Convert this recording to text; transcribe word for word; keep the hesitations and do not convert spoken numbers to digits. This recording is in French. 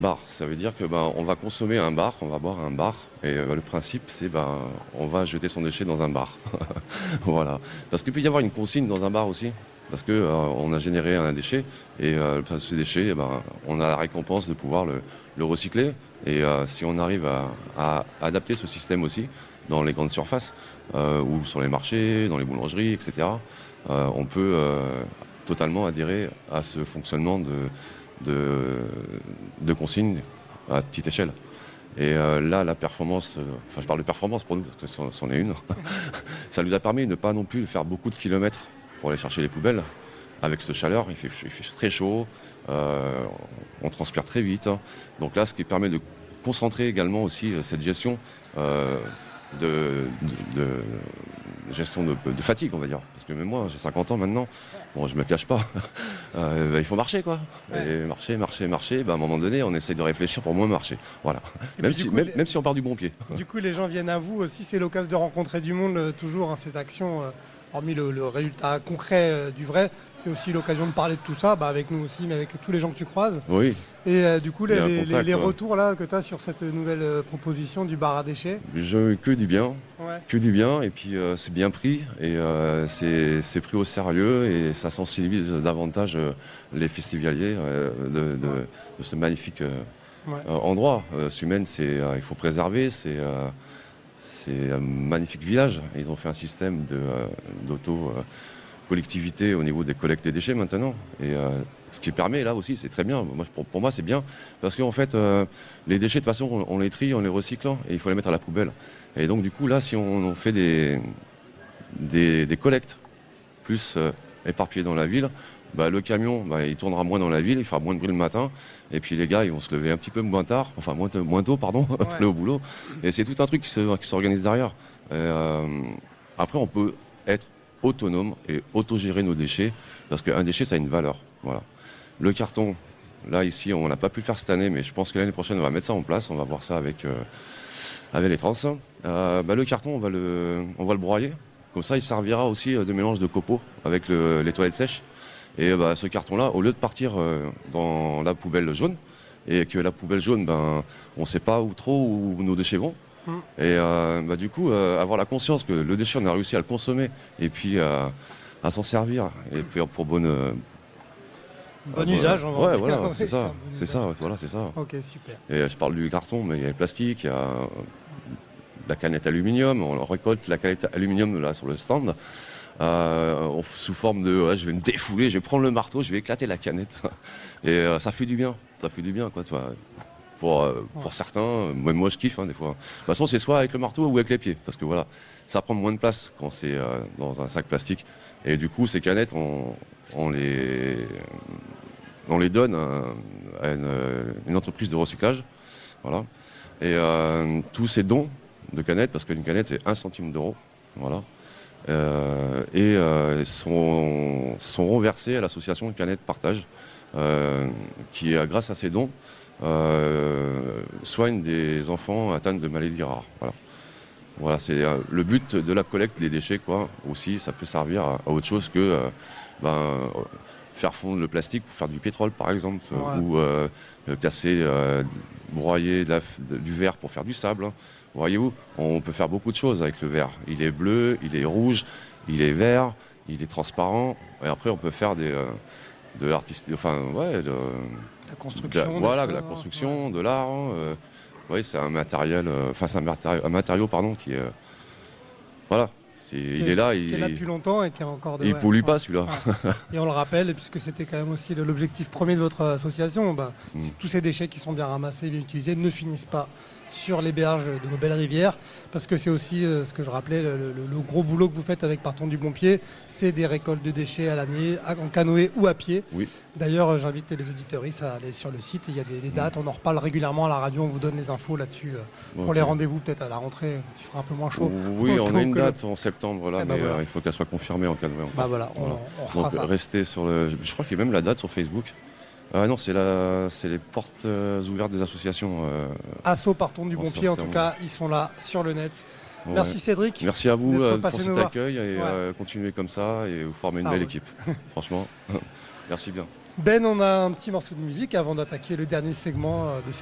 Bar, ça veut dire que ben, on va consommer un bar, on va boire un bar, et euh, le principe c'est ben on va jeter son déchet dans un bar. Voilà. Parce qu'il peut y avoir une consigne dans un bar aussi, parce que euh, on a généré un déchet et euh, ce déchet, eh ben, on a la récompense de pouvoir le, le recycler. Et euh, si on arrive à, à adapter ce système aussi dans les grandes surfaces euh, ou sur les marchés, dans les boulangeries, et cetera, euh, on peut euh, totalement adhérer à ce fonctionnement de De, de consignes à petite échelle. Et euh, là, la performance, euh, enfin je parle de performance pour nous, parce que c'en, c'en est une, ça nous a permis de ne pas non plus faire beaucoup de kilomètres pour aller chercher les poubelles. Avec cette chaleur, il fait, il fait très chaud, euh, on transpire très vite. Donc là, ce qui permet de concentrer également aussi euh, cette gestion euh, de, de, de gestion de, de fatigue, on va dire. Parce que même moi, j'ai cinquante ans maintenant, bon, je me cache pas, euh, bah, il faut marcher, quoi. Ouais. Et marcher, marcher, marcher, bah, à un moment donné, on essaye de réfléchir pour moins marcher. Voilà. Et Même puis, si, du coup, même, les- même si on part du bon pied. Du coup, les gens viennent à vous aussi, c'est l'occasion de rencontrer du monde, euh, toujours, hein, cette action, euh, hormis le, le résultat concret euh, du vrai, c'est aussi l'occasion de parler de tout ça, bah, avec nous aussi, mais avec tous les gens que tu croises. Oui, Et euh, du coup, Il y les, a un les- contact, les ouais. retours là, que tu as sur cette nouvelle euh, proposition du bar à déchets. je, que du bien. Ouais. Que du bien, et puis euh, c'est bien pris, et euh, c'est, c'est pris au sérieux, et ça sensibilise davantage euh, les festivaliers euh, de, de, de ce magnifique euh, Ouais. euh, endroit. Euh, Sumène, c'est, euh, il faut préserver, c'est, euh, c'est un magnifique village. Ils ont fait un système de, euh, d'auto-collectivité au niveau des collectes des déchets maintenant, et euh, ce qui permet là aussi, c'est très bien. Moi, pour, pour moi, c'est bien, parce qu'en fait, euh, les déchets, de toute façon, on, on les trie, on les recycle, et il faut les mettre à la poubelle. Et donc, du coup, là, si on, on fait des, des, des collectes plus euh, éparpillées dans la ville, bah, le camion, bah, il tournera moins dans la ville, il fera moins de bruit le matin. Et puis les gars, ils vont se lever un petit peu moins tard, enfin moins, tôt- moins tôt, pardon, pour aller au boulot. Et c'est tout un truc qui, se, qui s'organise derrière. Et, euh, après, on peut être autonome et autogérer nos déchets, parce qu'un déchet, ça a une valeur. Voilà. Le carton, là, ici, on n'a pas pu le faire cette année, mais je pense que l'année prochaine, on va mettre ça en place. On va voir ça avec... Euh, avec les trans. Euh, bah, le carton, on va le, on va le broyer. Comme ça, il servira aussi de mélange de copeaux avec le- les toilettes sèches. Et bah, ce carton-là, au lieu de partir euh, dans la poubelle jaune, et que la poubelle jaune, ben, on ne sait pas où trop où nos déchets vont. Mm. Et euh, bah, du coup, euh, avoir la conscience que le déchet, on a réussi à le consommer et puis euh, à s'en servir. Et puis pour bonne. euh, Bon euh, usage, on va Ouais, en dire. voilà, Ouais, c'est c'est un ça. bon C'est usage. ça, ouais, voilà, c'est ça. Ok, super. Et je parle du carton, mais il y a le plastique, il y a euh, la canette aluminium. On récolte la canette aluminium là sur le stand. Euh, on- sous forme de ouais, je vais me défouler, je vais prendre le marteau, je vais éclater la canette. Et euh, ça fait du bien, ça fait du bien quoi, tu vois. Pour, euh, pour Ouais. certains, euh, même moi je kiffe hein, des fois. De toute façon, c'est soit avec le marteau ou avec les pieds, parce que voilà, ça prend moins de place quand c'est euh, dans un sac plastique. Et du coup, ces canettes, on, on les, on les donne à, à une, une entreprise de recyclage. Voilà. Et euh, tous ces dons de canettes, parce qu'une canette c'est un centime d'euro, voilà, euh, et euh, sont, sont reversés à l'association Canettes Partage, euh, qui, euh, grâce à ces dons, euh, soigne des enfants atteints de maladies rares. Voilà. Voilà, c'est euh, le but de la collecte des déchets, quoi. Aussi, ça peut servir à, à autre chose que euh, ben, euh, faire fondre le plastique pour faire du pétrole, par exemple, euh, Ouais. ou euh, euh, casser, euh, broyer de la- de- du verre pour faire du sable. Hein. Voyez-vous, on peut faire beaucoup de choses avec le verre. Il est bleu, il est rouge, il est vert, il est transparent. Et après, on peut faire des, euh, de l'artistique, enfin, ouais, de, La de construction. la- des voilà, de choses, la hein. construction, de l'art. Hein, euh, oui, c'est un matériel, euh, enfin c'est un matériau, un matériau pardon, qui est, euh, voilà, c'est- Qui il est là, qui est là il, depuis longtemps et qui est encore de. il ouais, pollue ouais. pas celui-là. Ouais. Et on le rappelle, puisque c'était quand même aussi le- l'objectif premier de votre association, bah, Mm. c'est tous ces déchets qui sont bien ramassés, bien utilisés, ne finissent pas sur les berges de nos belles rivières, parce que c'est aussi euh, ce que je rappelais, le, le- le gros boulot que vous faites avec Partons du Bon Pied, c'est des récoltes de déchets à l'année, à- en canoë ou à pied. Oui. D'ailleurs, euh, j'invite les auditeuristes à aller sur le site, il y a des, des dates, on en reparle régulièrement à la radio, on vous donne les infos là-dessus, euh, pour Ok. les rendez-vous peut-être à la rentrée, quand il fera un peu moins chaud. Oui, on a une Que le- date en septembre là, Eh ben mais voilà. euh, il faut qu'elle soit confirmée en cas de encore. Bah voilà, on, Voilà. on refera Donc ça. restez sur le, je crois qu'il y a même la date sur Facebook. Ah non, c'est la, c'est les portes euh, ouvertes des associations. euh, Asso Partons du en Bon Pied, en tout septembre. cas, ils sont là sur le net. ouais. Merci Cédric. Merci à vous d'être euh, passé pour nous cet voir. accueil et Ouais. euh, continuez comme ça et vous formez une Ça belle roule. équipe. Franchement, merci bien. Ben, on a un petit morceau de musique avant d'attaquer le dernier segment de